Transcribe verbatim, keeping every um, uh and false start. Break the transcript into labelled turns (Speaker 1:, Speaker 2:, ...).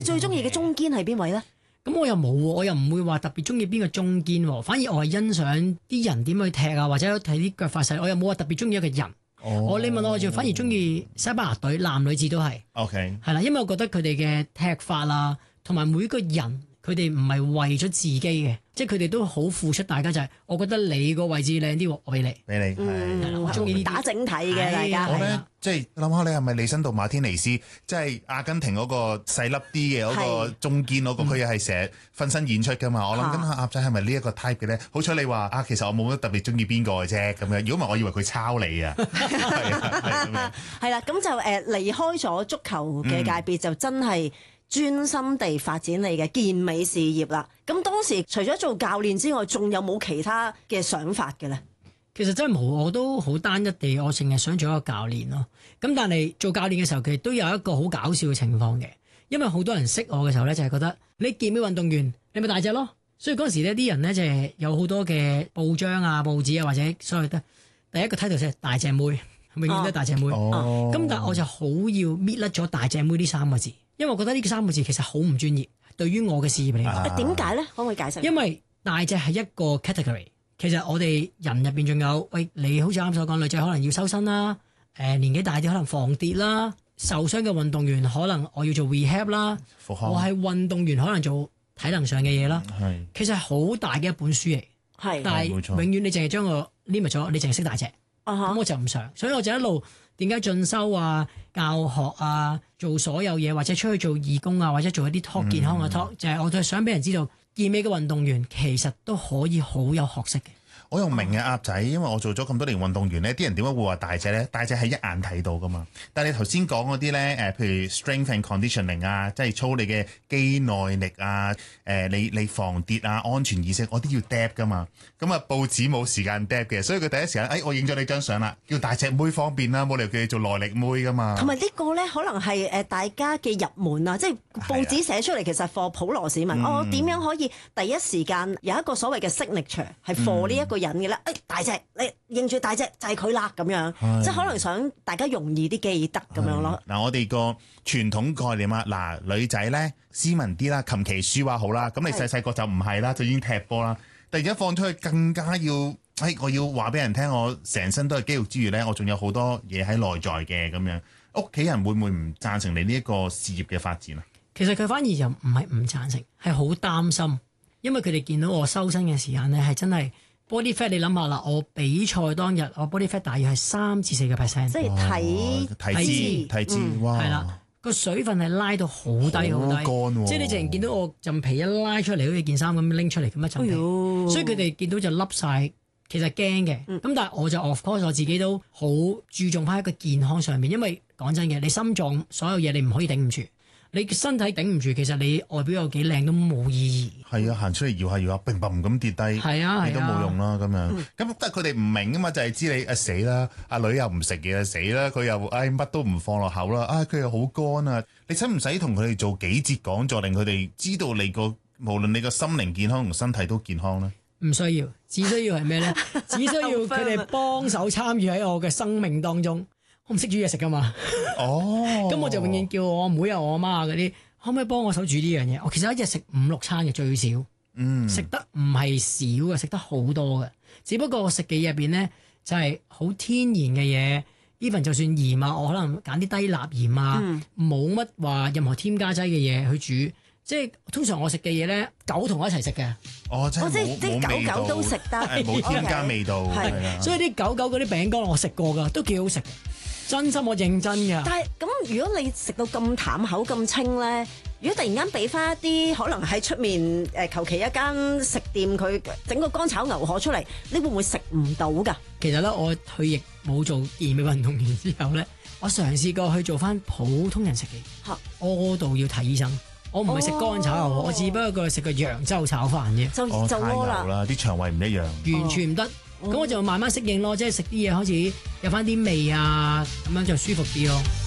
Speaker 1: 最中意嘅中堅係邊位咧？
Speaker 2: 咁我又冇喎，我又唔會話特別中意邊個中堅喎，反而我係欣賞啲人點去踢啊，或者睇啲腳法勢，我又冇話特別中意一個人。
Speaker 3: 哦、
Speaker 2: 我你問我，我就反而中意西班牙隊男女子都係。
Speaker 3: OK，
Speaker 2: 係啦，因為我覺得佢哋嘅踢法啊，同埋每個人。佢哋唔係為咗自己嘅，即係佢哋都好付出。大家就係、是，我覺得你個位置靚啲，我俾你，
Speaker 3: 俾你，
Speaker 1: 嗯、
Speaker 3: 係
Speaker 2: 我中意
Speaker 1: 打整體嘅大家。
Speaker 3: 我咧即係諗下，你係咪利申道馬天尼斯？即係阿根廷嗰個細粒啲嘅嗰個中堅嗰個，佢又係成日分身演出噶嘛？我諗緊下鴨仔係咪呢一個 type 嘅咧？好彩你話啊，其實我冇乜特別中意邊個嘅啫咁樣。如果唔係，我以為佢抄你啊。係啊，係咁樣。
Speaker 1: 係啦，咁就誒離開咗足球嘅界別，嗯、就真係。專心地發展你嘅健美事業啦。咁當時除咗做教練之外，仲有冇其他嘅想法嘅咧？
Speaker 2: 其實真係冇，我都好單一地，我淨係想做一個教練咯。咁但係做教練嘅時候，其實都有一個好搞笑嘅情況嘅，因為好多人識我嘅時候咧，就係覺得你健美運動員，你咪大隻咯。所以嗰陣時呢啲人咧就係有好多嘅報章啊、報紙啊，或者所謂得第一個 title 就係大隻妹，永遠都係大隻妹。咁、
Speaker 3: 哦、
Speaker 2: 但係我就好要搣甩咗大隻妹呢三個字。因為我覺得呢三個字其實好唔專業，對於我嘅事業嚟講。
Speaker 1: 點解咧？可唔可以解釋？
Speaker 2: 因為大隻係一個 category，其實我哋人入邊仲有，喂，你好似啱所講，女仔可能要修身啦，誒、呃、年紀大啲可能防跌啦，受傷嘅運動員可能我要做 rehab 啦，我係運動員可能做體能上嘅嘢啦。
Speaker 3: 係，
Speaker 2: 其實係好大嘅一本書嚟，
Speaker 1: 係，
Speaker 2: 但係永遠你淨係將我 limit 咗，你淨係識大隻，咁、uh-huh. 我就唔想，所以我就一路。點解進修啊、教學啊、做所有嘢，或者出去做義工啊，或者做一啲 talk 健康嘅 talk，、嗯、就係我就係想俾人知道，健美嘅運動員其實都可以好有學識嘅。
Speaker 3: 我又明嘅鴨仔，因為我做咗咁多年運動員咧，啲人點解會話大隻咧？大隻係一眼睇到噶嘛。但係你頭先講嗰啲咧，誒，譬如 strength and conditioning 啊，即係操你嘅肌耐力啊，誒，你你防跌啊，安全意識，我都要 dap 噶嘛。咁啊，報紙冇時間 dap 嘅，所以佢第一時間，誒、哎，我影咗你張相啦，叫大隻妹方便啦，冇理由叫你做耐力妹噶嘛。
Speaker 1: 同埋呢個咧，可能係誒大家嘅入門啊，即係報紙寫出嚟，其實 for 普羅市民，我、啊哦、點樣可以第一時間有一個所謂嘅 signature 係 for 呢一個人嘅咧？誒、嗯哎，大隻，你認住大隻就係佢啦，咁樣，即係可能想大家容易啲記得咁樣咯。
Speaker 3: 嗱，我哋個傳統概念啊，嗱，女仔咧斯文啲啦，琴棋書畫好啦，咁你細細個就唔係啦，就已經踢波啦。突然間放出去更加要，誒、哎，我要話俾人聽，我成身都係肌肉之餘咧，我仲有好多嘢喺內在嘅咁樣。屋企人會唔會唔贊成你呢一個事業嘅發展啊？
Speaker 2: 其實佢反而就唔係唔贊成，係好擔心，因為佢哋見到我收身嘅時間咧，係真係 body fat。你諗下啦，我比賽當日我 body fat 大約係三至四個 percent，
Speaker 1: 即係體
Speaker 3: 體脂體脂，哇！
Speaker 2: 係啦，個水分係拉到好低好低，
Speaker 3: 乾，
Speaker 2: 即係你淨係見到我陣皮一拉出嚟，好似件衫咁拎出嚟咁一陣皮，哎，所以佢哋見到就笠晒。其實驚嘅，咁、嗯、但係我就 of course 我自己都好注重翻一個健康上面，因為講真嘅，你心臟所有嘢你唔可以頂唔住，你身體頂唔住，其實你外表有幾靚都冇意義。
Speaker 3: 係啊，行出嚟搖下搖下，砰砰咁跌低，係啊，你都冇用啦咁樣。咁但係佢哋唔明啊嘛，就係、是、知你啊死啦，阿女又唔食嘢啊死啦，佢又唉乜都唔放落口啦，啊佢又好乾啊，你使唔使同佢哋做幾節講座，令佢哋知道你個無論你個心靈健康同身體都健康咧？
Speaker 2: 唔需要，只需要係咩咧？只需要佢哋幫手參與喺我嘅生命當中。我唔識煮嘢食噶嘛，哦，咁我就永遠叫我阿妹啊、我阿媽嗰啲，可唔可以幫我手煮呢樣嘢？我其實一日食五六餐嘅最少，嗯，食得唔係少嘅，食得好多嘅。只不過我食嘅嘢入邊咧，就係、是、好天然嘅嘢。even 就算鹽啊，我可能揀啲低鈉鹽啊，冇乜話任何添加劑嘅嘢去煮。即係通常我食嘅嘢咧，狗同我一齊食嘅。
Speaker 3: 哦，即係冇
Speaker 1: 狗狗都食得，
Speaker 3: 冇添加味道。係、okay.
Speaker 2: 啊，所以啲狗狗嗰啲餅乾我食過㗎，都幾好食。真心我認真㗎。
Speaker 1: 但係咁，如果你食到咁淡口咁清咧，如果突然間俾翻一啲可能喺出面誒求其一間食店佢整個乾炒牛河出嚟，你會唔會食唔到㗎？
Speaker 2: 其實咧，我退役冇做健美運動員之後咧，我嘗試過去做翻普通人食嘅，屙到要睇醫生。我唔係食乾炒牛河，我只不過食個揚州炒飯啫。
Speaker 1: 就就屙啦，
Speaker 3: 啲腸胃唔一樣，
Speaker 2: 完全唔得。咁、哦、我就慢慢適應咯，即係食啲嘢開始有翻啲味啊，咁樣就舒服啲咯。